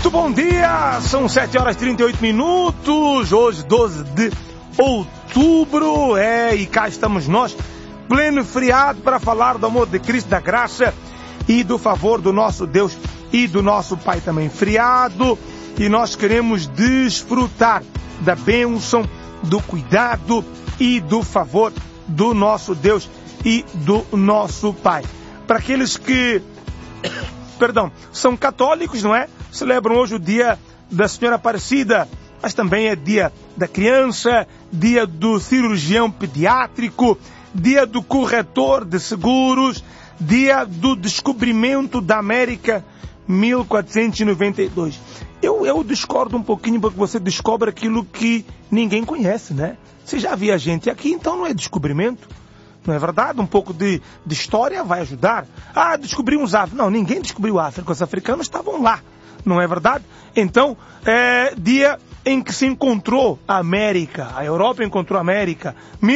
Muito bom dia, são 7h38, hoje 12 de outubro, e cá estamos nós, pleno feriado, para falar do amor de Cristo, da graça e do favor do nosso Deus e do nosso Pai também. Feriado, e nós queremos desfrutar da bênção, do cuidado e do favor do nosso Deus e do nosso Pai. Para aqueles que, são católicos, não é? Celebram hoje o dia da Senhora Aparecida, mas também é dia da criança, dia do cirurgião pediátrico, dia do corretor de seguros, dia do descobrimento da América, 1492. Eu discordo um pouquinho, porque você descobre aquilo que ninguém conhece, né? Você já havia gente aqui, então não é descobrimento. Não é verdade? Um pouco de história vai ajudar. Descobrimos a África. Não, ninguém descobriu a África. Os africanos estavam lá. Não é verdade? Então, é dia em que se encontrou a América. A Europa encontrou a América.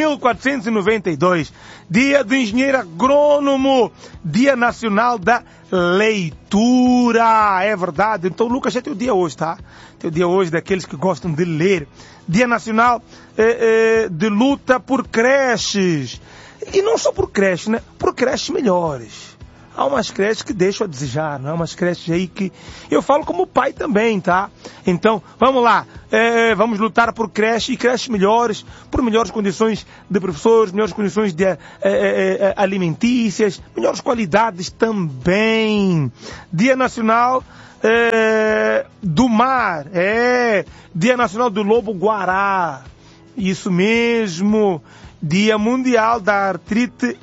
1492. Dia do engenheiro agrônomo. Dia nacional da leitura. É verdade? Então, Lucas, já tem o dia hoje, tá? Tem o dia hoje daqueles que gostam de ler. Dia nacional de luta por creches. E não só por creches, né? Por creches melhores. Há umas creches que deixam a desejar, não é? Umas creches aí que... Eu falo como pai também, tá? Então, vamos lá. Vamos lutar por creches e creches melhores, por melhores condições de professores, melhores condições de alimentícias, melhores qualidades também. Dia Nacional do Mar. Dia Nacional do Lobo-Guará. Isso mesmo. Dia Mundial da Artrite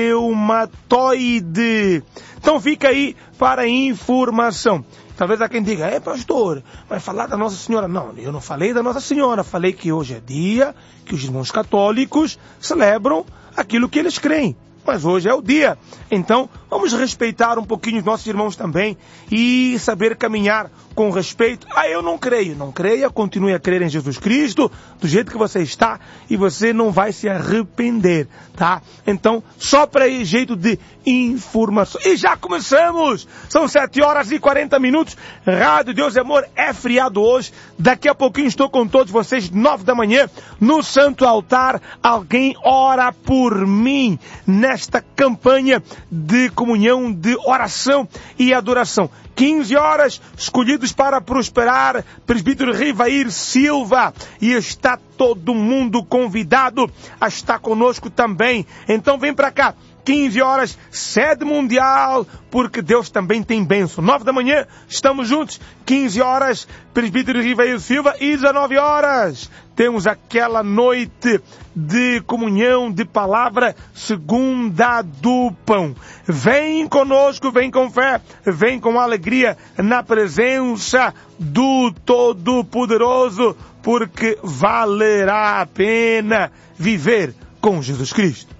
Reumatoide. Então fica aí para informação. Talvez há quem diga, pastor, vai falar da Nossa Senhora. Não, eu não falei da Nossa Senhora. Falei que hoje é dia que os irmãos católicos celebram aquilo que eles creem. Mas hoje é o dia. Então, vamos respeitar um pouquinho os nossos irmãos também e saber caminhar com respeito. Eu não creio. Não creia, continue a crer em Jesus Cristo, do jeito que você está, e você não vai se arrepender, tá? Então, só para jeito de informação. E já começamos! São 7h40. Rádio Deus e Amor é feriado hoje. Daqui a pouquinho estou com todos vocês, 9 da manhã, no Santo Altar. Alguém ora por mim nesta campanha de comunhão, de oração e adoração. 15 horas, escolhidos para prosperar, presbítero Rivair Silva, e está todo mundo convidado a estar conosco também. Então vem para cá, 15 horas, sede mundial, porque Deus também tem bênção. 9 da manhã, estamos juntos, 15 horas, presbítero Rivair Silva, e 19 horas, temos aquela noite de comunhão, de palavra, segunda do pão. Vem conosco, vem com fé, vem com alegria na presença do Todo-Poderoso, porque valerá a pena viver com Jesus Cristo.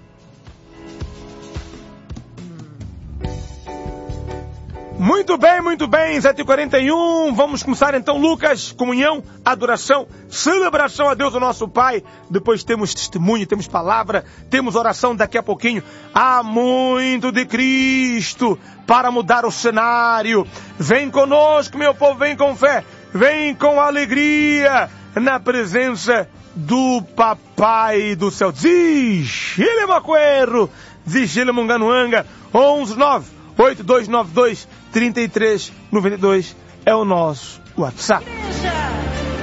Muito bem, 7h41, vamos começar então, Lucas, comunhão, adoração, celebração a Deus, o nosso Pai, depois temos testemunho, temos palavra, temos oração daqui a pouquinho. Há muito de Cristo para mudar o cenário. Vem conosco, meu povo, vem com fé, vem com alegria, na presença do Papai do Céu. Zixile Macuero, Zixile Munganuanga, 119-8292-3392 é o nosso WhatsApp.